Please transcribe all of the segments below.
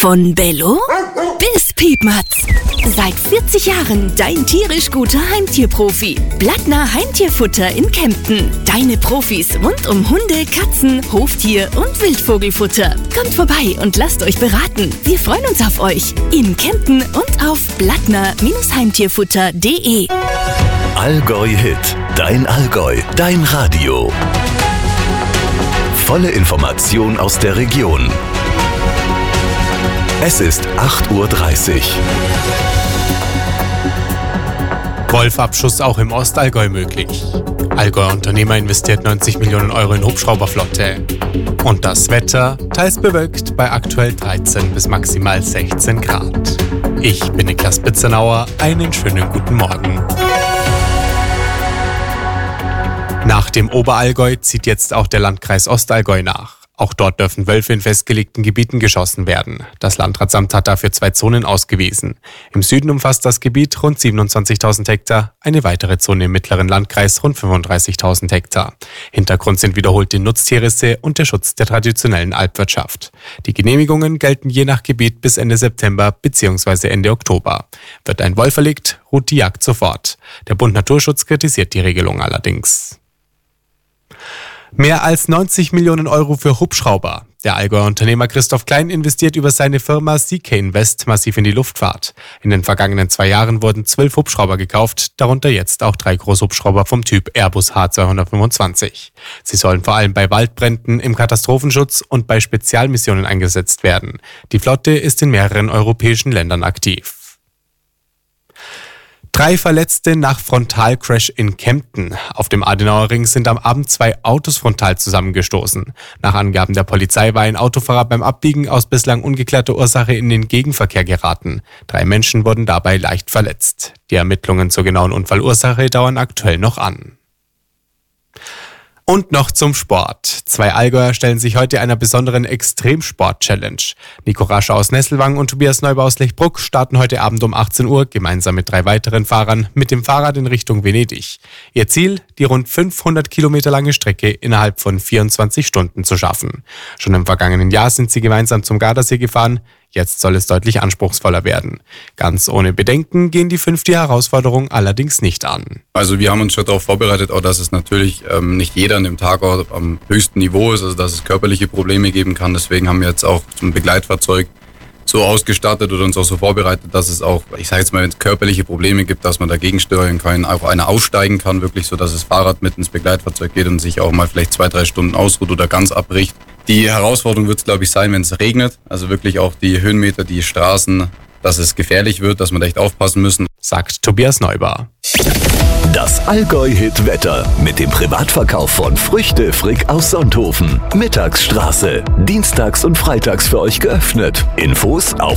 Von Bello bis Piepmatz. Seit 40 Jahren dein tierisch guter Heimtierprofi. Blattner Heimtierfutter in Kempten. Deine Profis rund um Hunde, Katzen, Hoftier und Wildvogelfutter. Kommt vorbei und lasst euch beraten. Wir freuen uns auf euch. In Kempten und auf blattner-heimtierfutter.de. Allgäu Hit. Dein Allgäu. Dein Radio. Volle Information aus der Region. Es ist 8:30 Uhr. Wolfabschuss auch im Ostallgäu möglich. Allgäuer Unternehmer investiert 90 Millionen Euro in Hubschrauberflotte. Und das Wetter, teils bewölkt bei aktuell 13 bis maximal 16 Grad. Ich bin Niklas Bitzenauer, einen schönen guten Morgen. Nach dem Oberallgäu zieht jetzt auch der Landkreis Ostallgäu nach. Auch dort dürfen Wölfe in festgelegten Gebieten geschossen werden. Das Landratsamt hat dafür 2 Zonen ausgewiesen. Im Süden umfasst das Gebiet rund 27.000 Hektar, eine weitere Zone im mittleren Landkreis rund 35.000 Hektar. Hintergrund sind wiederholte Nutztierrisse und der Schutz der traditionellen Alpwirtschaft. Die Genehmigungen gelten je nach Gebiet bis Ende September bzw. Ende Oktober. Wird ein Wolf erlegt, ruht die Jagd sofort. Der Bund Naturschutz kritisiert die Regelung allerdings. Mehr als 90 Millionen Euro für Hubschrauber. Der Allgäuer Unternehmer Christoph Klein investiert über seine Firma CK Invest massiv in die Luftfahrt. In den vergangenen 2 Jahren wurden 12 Hubschrauber gekauft, darunter jetzt auch 3 Großhubschrauber vom Typ Airbus H225. Sie sollen vor allem bei Waldbränden, im Katastrophenschutz und bei Spezialmissionen eingesetzt werden. Die Flotte ist in mehreren europäischen Ländern aktiv. 3 Verletzte nach Frontalcrash in Kempten. Auf dem Adenauer Ring sind am Abend 2 Autos frontal zusammengestoßen. Nach Angaben der Polizei war ein Autofahrer beim Abbiegen aus bislang ungeklärter Ursache in den Gegenverkehr geraten. 3 Menschen wurden dabei leicht verletzt. Die Ermittlungen zur genauen Unfallursache dauern aktuell noch an. Und noch zum Sport. 2 Allgäuer stellen sich heute einer besonderen Extremsport-Challenge. Nico Rascher aus Nesselwang und Tobias Neuber aus Lechbruck starten heute Abend um 18 Uhr gemeinsam mit 3 weiteren Fahrern mit dem Fahrrad in Richtung Venedig. Ihr Ziel, die rund 500 Kilometer lange Strecke innerhalb von 24 Stunden zu schaffen. Schon im vergangenen Jahr sind sie gemeinsam zum Gardasee gefahren. Jetzt soll es deutlich anspruchsvoller werden. Ganz ohne Bedenken gehen die 5 die Herausforderung allerdings nicht an. Also wir haben uns schon darauf vorbereitet, auch dass es natürlich nicht jeder an dem Tag auch am höchsten Niveau ist, also dass es körperliche Probleme geben kann. Deswegen haben wir jetzt auch zum Begleitfahrzeug so ausgestattet oder uns auch so vorbereitet, dass es auch, ich sage jetzt mal, wenn es körperliche Probleme gibt, dass man dagegen steuern kann, auch einer aussteigen kann, wirklich so, dass das Fahrrad mit ins Begleitfahrzeug geht und sich auch mal vielleicht 2-3 Stunden ausruht oder ganz abbricht. Die Herausforderung wird es, glaube ich, sein, wenn es regnet. Also wirklich auch die Höhenmeter, die Straßen, dass es gefährlich wird, dass wir da echt aufpassen müssen, sagt Tobias Neuber. Das Allgäu-Hit-Wetter mit dem Privatverkauf von Früchte Frick aus Sonthofen. Mittagsstraße. Dienstags und freitags für euch geöffnet. Infos auf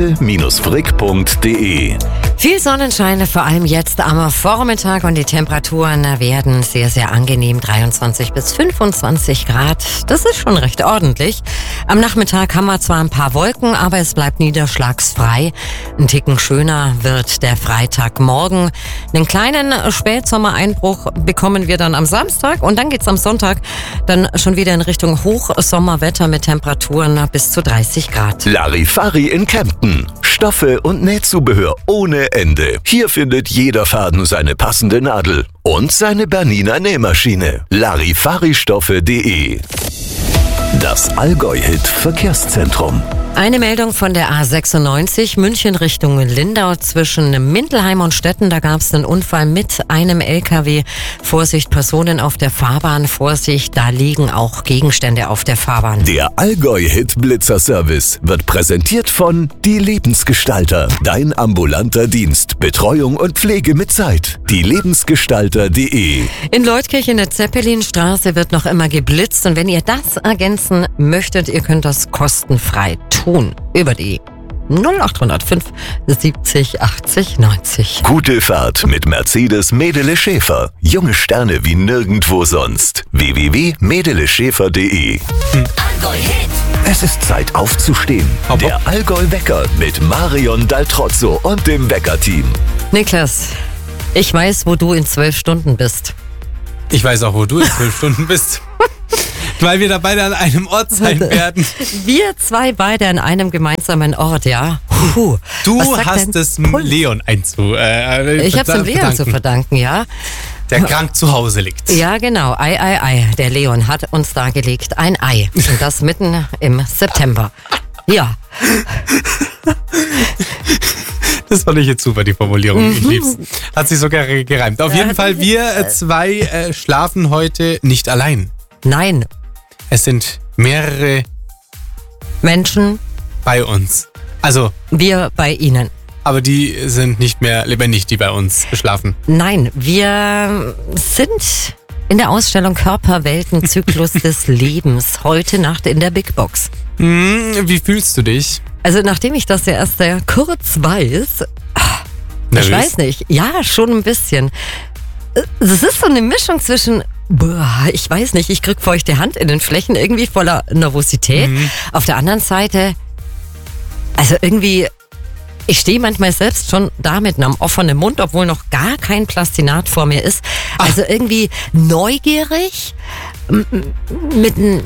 früchte-frick.de. Viel Sonnenschein, vor allem jetzt am Vormittag, und die Temperaturen werden sehr, sehr angenehm. 23 bis 25 Grad. Das ist schon recht ordentlich. Am Nachmittag haben wir zwar ein paar Wolken, aber es bleibt niederschlagsfrei. Ein Ticken schöner wird der Freitagmorgen. Einen kleinen Spätsommereinbruch bekommen wir dann am Samstag, und dann geht's am Sonntag dann schon wieder in Richtung Hochsommerwetter mit Temperaturen bis zu 30 Grad. Larifari in Kempten. Stoffe und Nähzubehör ohne Ende. Hier findet jeder Faden seine passende Nadel und seine Bernina Nähmaschine. Larifaristoffe.de. Das Allgäu-Hit Verkehrszentrum. Eine Meldung von der A96 München Richtung Lindau zwischen Mindelheim und Stetten. Da gab es einen Unfall mit einem LKW. Vorsicht, Personen auf der Fahrbahn. Vorsicht, da liegen auch Gegenstände auf der Fahrbahn. Der Allgäu-Hit Blitzer-Service wird präsentiert von Die Lebensgestalter. Dein ambulanter Dienst. Betreuung und Pflege mit Zeit. dielebensgestalter.de. In Leutkirch in der Zeppelinstraße wird noch immer geblitzt. Und wenn ihr das ergänzen möchtet, ihr könnt das kostenfrei tun. Über die 0805 70 80 90. Gute Fahrt mit Mercedes Medele Schäfer. Junge Sterne wie nirgendwo sonst. www.medeleschäfer.de. Es ist Zeit aufzustehen. Der Allgäu-Wecker mit Marion Daltrozzo und dem Wecker-Team. Niklas, ich weiß, wo du in 12 Stunden bist. Ich weiß auch, wo du in 12 Stunden bist. Weil wir da beide an einem Ort sein werden. Wir zwei beide an einem gemeinsamen Ort, ja. Du hast es Leon Ich habe es dem Leon zu verdanken, ja. Der krank zu Hause liegt. Ja, genau. Ei. Der Leon hat uns dargelegt ein Ei. Und das mitten im September. Ja. Das fand ich jetzt super, die Formulierung. Ich lieb's. Hat sich sogar gereimt. Auf jeden Fall, wir zwei schlafen heute nicht allein. Nein. Es sind mehrere Menschen bei uns. Also. Wir bei ihnen. Aber die sind nicht mehr lebendig, die bei uns schlafen. Nein, wir sind in der Ausstellung Körperwelten-Zyklus des Lebens heute Nacht in der Big Box. Wie fühlst du dich? Also nachdem ich das ja erst sehr kurz weiß, ich weiß nicht, ja, schon ein bisschen. Das ist so eine Mischung zwischen, ich weiß nicht, ich krieg feuchte Hand in den Flächen, irgendwie voller Nervosität. Auf der anderen Seite, also irgendwie, ich stehe manchmal selbst schon da mit einem offenen Mund, obwohl noch gar kein Plastinat vor mir ist. Also irgendwie neugierig, mit einem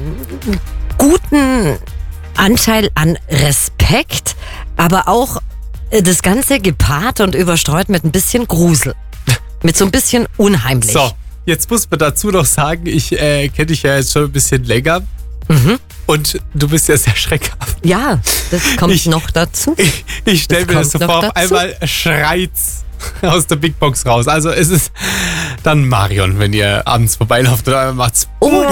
guten Anteil an Respekt, aber auch das Ganze gepaart und überstreut mit ein bisschen Grusel. Mit so ein bisschen unheimlich. So, jetzt muss man dazu noch sagen, ich kenne dich ja jetzt schon ein bisschen länger. Und du bist ja sehr schreckhaft. Ja, das kommt noch dazu. Ich stelle mir das so vor, auf einmal schreit's aus der Big Box raus. Also es ist dann Marion, wenn ihr abends vorbeilauft oder macht's.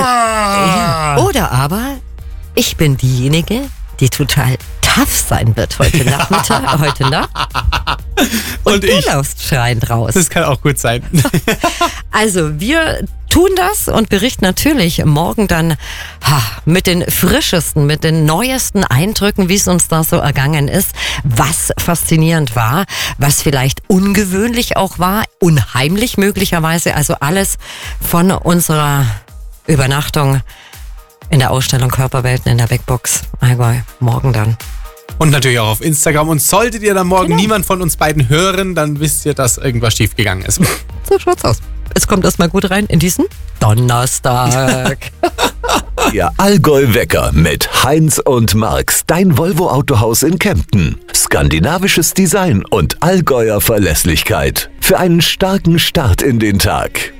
Oder aber ich bin diejenige, die total tough sein wird heute Nachmittag, heute Nacht. Und du laufst schreiend raus. Das kann auch gut sein. Also wir tun das und berichten natürlich morgen dann mit den frischesten, mit den neuesten Eindrücken, wie es uns da so ergangen ist, was faszinierend war, was vielleicht ungewöhnlich auch war, unheimlich möglicherweise, also alles von unserer Übernachtung in der Ausstellung Körperwelten in der Big Box Allgäu. Morgen dann. Und natürlich auch auf Instagram. Und solltet ihr dann morgen niemand von uns beiden hören, dann wisst ihr, dass irgendwas schiefgegangen ist. So schaut's aus. Es kommt erstmal gut rein in diesen Donnerstag. Der Allgäu-Wecker mit Heinz und Marx. Dein Volvo-Autohaus in Kempten. Skandinavisches Design und Allgäuer Verlässlichkeit. Für einen starken Start in den Tag.